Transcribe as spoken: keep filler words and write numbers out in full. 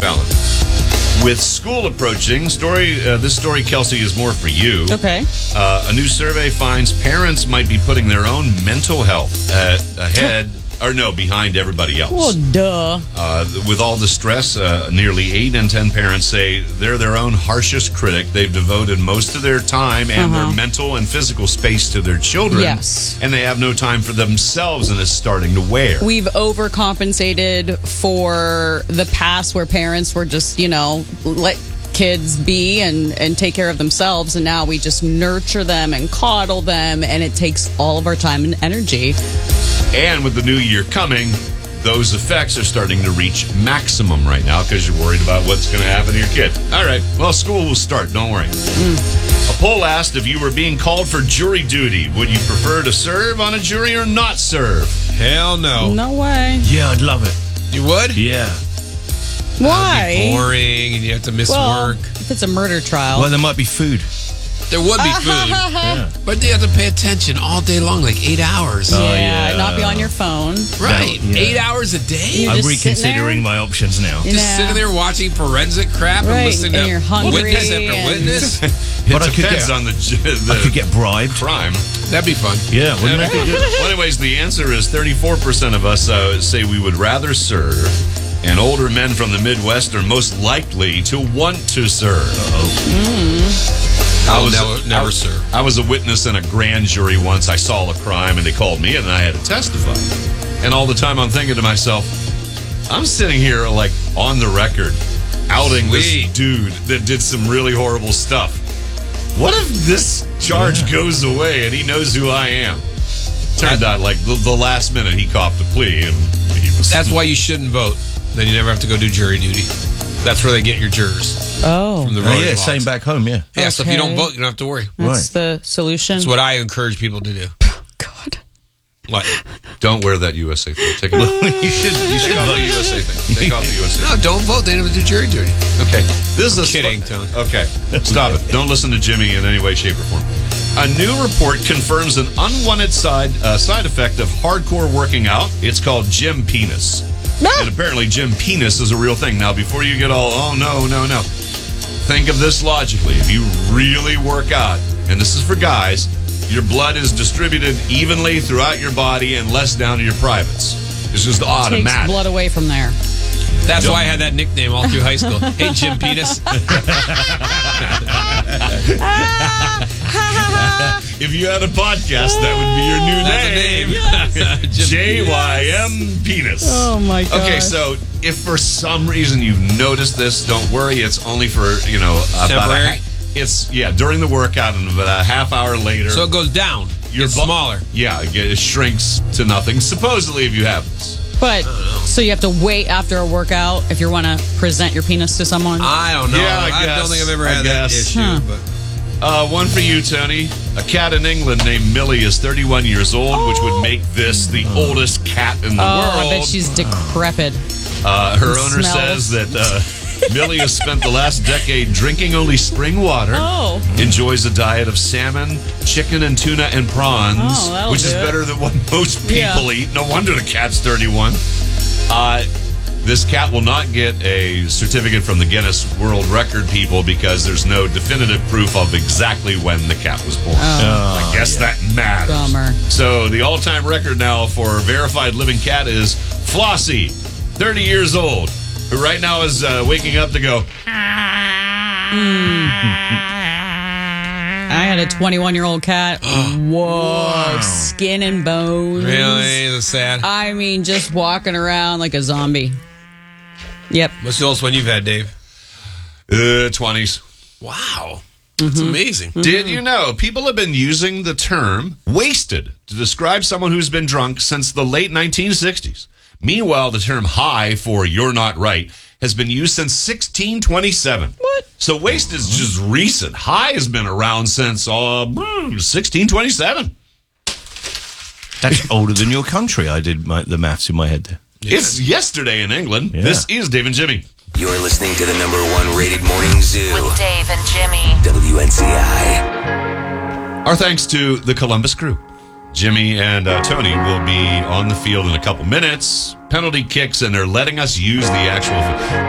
Fallon. With school approaching, story. Uh, this story, Kelsey, is more for you. Okay. Uh, a new survey finds parents might be putting their own mental health at, ahead, or no, behind everybody else. Well, duh. Uh, with all the stress, uh, nearly eight in ten parents say they're their own harshest critic. They've devoted most of their time and Uh-huh. their mental and physical space to their children. Yes. And they have no time for themselves, and it's starting to wear. We've overcompensated for the past where parents were just, you know, let kids be and, and take care of themselves. And now we just nurture them and coddle them. And it takes all of our time and energy. And with the new year coming, those effects are starting to reach maximum right now because you're worried about what's going to happen to your kid. All right. Well, school will start. Don't worry. Mm. A poll asked if you were being called for jury duty. Would you prefer to serve on a jury or not serve? Hell no. No way. Yeah, I'd love it. You would? Yeah. Why? That'd be boring, and you have to miss well, work. if it's a murder trial. Well, there might be food. There would be food, Yeah. but you have to pay attention all day long, like eight hours. yeah, Oh, yeah. not be on your phone. Right, Yeah. eight hours a day. You I'm just sitting reconsidering there? my options now. You Just know. sitting there watching forensic crap Right, and listening and to you're hungry witness after and- witness. It But I could depends get- on the, the I could get bribed. crime. That'd be fun. Yeah, wouldn't that be good? Well, anyways, the answer is thirty-four percent of us uh, say we would rather serve, and older men from the Midwest are most likely to want to serve. I I will was never, never I, serve. I was a witness in a grand jury once. I saw a crime, and they called me, and I had to testify. And all the time I'm thinking to myself, I'm sitting here like on the record, outing Sweet. this dude that did some really horrible stuff. What if this charge goes away and he knows who I am? Turned out like the, the last minute he copped a plea, and he was. That's why you shouldn't vote. Then you never have to go do jury duty. That's where they get your jurors Oh, from the Oh, voting yeah, logs. same back home, yeah. Yeah, so if you don't Okay. vote, you don't have to worry. that's the solution. That's what I encourage people to do. God. What? Don't wear that U S A thing. Take it off. you should, you should Take off vote. the U S A thing. Take off the U S A. No, don't vote. They never do jury duty. Okay. This is a Kidding, sp- Tony. Okay. Stop it. Don't listen to Jimmy in any way, shape, or form. A new report confirms an unwanted side uh, side effect of hardcore working out. It's called gym penis. And apparently gym penis is a real thing. Now, before you get all, oh, no, no, no. Think of this logically. If you really work out, and this is for guys, your blood is distributed evenly throughout your body and less down to your privates. It's just Takes automatic. blood away from there. That's why I had that nickname all through high school. Hey, Jim Penis. If you had a podcast, that would be your new That's name. a name. Jim J Y M Penis. Oh, my God. Okay, so if for some reason you've noticed this, don't worry. It's only for, you know, about a, Temporary? it's, yeah, during the workout and about a half hour later. So it goes down. your It's bu- smaller. Yeah, it get- it shrinks to nothing, supposedly, if you have this. But, so you have to wait after a workout if you want to present your penis to someone? I don't know. Yeah, I don't guess. think I've ever I had that guess. issue. Huh. But Uh, one for you, Tony. A cat in England named Millie is thirty-one years old, which would make this the oldest cat in the oh, world. I bet she's decrepit. Uh, her It owner smells. says that uh, Millie has spent the last decade drinking only spring water, Oh. enjoys a diet of salmon, chicken, and tuna and prawns, Oh, that'll which is do it. better than what most people Yeah. eat. No wonder the cat's thirty-one. Uh, this cat will not get a certificate from the Guinness World Record people because there's no definitive proof of exactly when the cat was born. I guess that matters. Bummer. So the all-time record now for verified living cat is Flossie, thirty years old, who right now is uh, waking up to go, I had a twenty-one-year-old cat. Whoa. Skin and bones. really, that's sad. I mean, just walking around like a zombie. Yep. What's the oldest one you've had, Dave? uh, twenties. Wow. That's amazing. Did you know people have been using the term wasted to describe someone who's been drunk since the late nineteen sixties? Meanwhile, the term high for you're not right has been used since sixteen twenty-seven. What? So wasted is just recent. High has been around since uh, sixteen twenty-seven. That's older than your country. I did my, the maths in my head there. It's yesterday in England. Yeah. This is Dave and Jimmy. You're listening to the number one rated morning zoo, With Dave and Jimmy. W N C I. Our thanks to the Columbus crew. Jimmy and uh, Tony will be on the field in a couple minutes. Penalty kicks, and they're letting us use the actual.